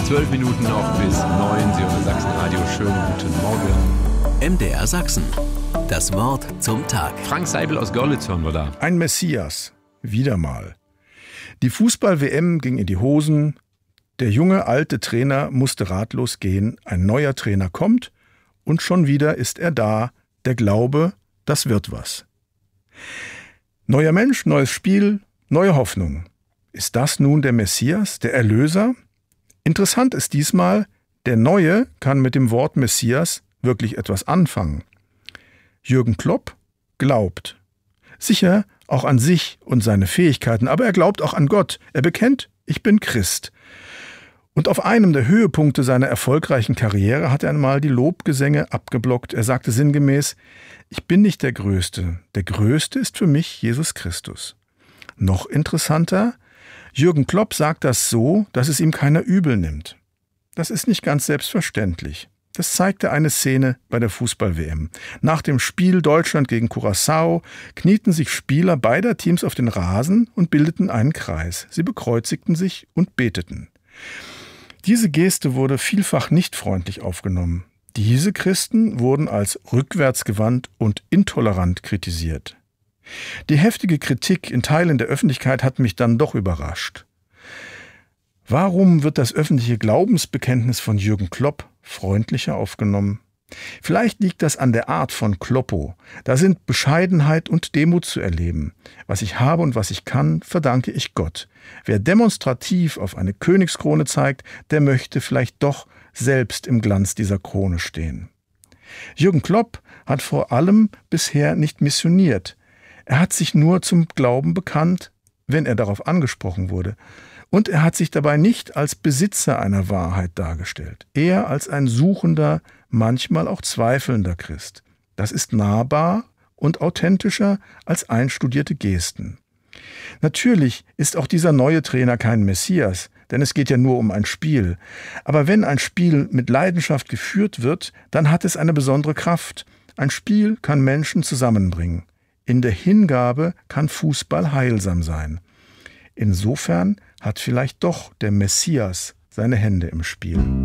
12 Minuten noch bis 9. Sie hören Sachsenradio. Schönen guten Morgen. MDR Sachsen. Das Wort zum Tag. Frank Seibel aus Görlitz hören wir da. Ein Messias. Wieder mal. Die Fußball-WM ging in die Hosen. Der junge, alte Trainer musste ratlos gehen. Ein neuer Trainer kommt und schon wieder ist er da. Der Glaube, das wird was. Neuer Mensch, neues Spiel, neue Hoffnung. Ist das nun der Messias, der Erlöser? Interessant ist diesmal, der Neue kann mit dem Wort Messias wirklich etwas anfangen. Jürgen Klopp glaubt. Sicher auch an sich und seine Fähigkeiten, aber er glaubt auch an Gott. Er bekennt, ich bin Christ. Und auf einem der Höhepunkte seiner erfolgreichen Karriere hat er einmal die Lobgesänge abgeblockt. Er sagte sinngemäß, ich bin nicht der Größte. Der Größte ist für mich Jesus Christus. Noch interessanter, Jürgen Klopp sagt das so, dass es ihm keiner übel nimmt. Das ist nicht ganz selbstverständlich. Das zeigte eine Szene bei der Fußball-WM. Nach dem Spiel Deutschland gegen Curaçao knieten sich Spieler beider Teams auf den Rasen und bildeten einen Kreis. Sie bekreuzigten sich und beteten. Diese Geste wurde vielfach nicht freundlich aufgenommen. Diese Christen wurden als rückwärtsgewandt und intolerant kritisiert. Die heftige Kritik in Teilen der Öffentlichkeit hat mich dann doch überrascht. Warum wird das öffentliche Glaubensbekenntnis von Jürgen Klopp freundlicher aufgenommen? Vielleicht liegt das an der Art von Kloppo. Da sind Bescheidenheit und Demut zu erleben. Was ich habe und was ich kann, verdanke ich Gott. Wer demonstrativ auf eine Königskrone zeigt, der möchte vielleicht doch selbst im Glanz dieser Krone stehen. Jürgen Klopp hat vor allem bisher nicht missioniert. Er hat sich nur zum Glauben bekannt, wenn er darauf angesprochen wurde. Und er hat sich dabei nicht als Besitzer einer Wahrheit dargestellt, eher als ein suchender, manchmal auch zweifelnder Christ. Das ist nahbar und authentischer als einstudierte Gesten. Natürlich ist auch dieser neue Trainer kein Messias, denn es geht ja nur um ein Spiel. Aber wenn ein Spiel mit Leidenschaft geführt wird, dann hat es eine besondere Kraft. Ein Spiel kann Menschen zusammenbringen. In der Hingabe kann Fußball heilsam sein. Insofern hat vielleicht doch der Messias seine Hände im Spiel.